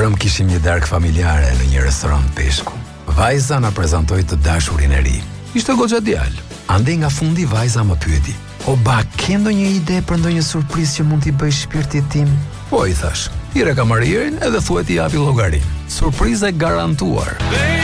Herëm kishim një darkë familjare në një restorant peshku. Vajza na prezantoi të dashurin e ri. Ishte goxha djalë. Andej nga fundi vajza më pyeti: "O ba, ke ndonjë ide për ndonjë surprizë që mund t'i bëj shpirtit tim?" "Po," i thash. "Hire kamaririn edhe thuaj t'i japi llogarin. Surprizë e garantuar."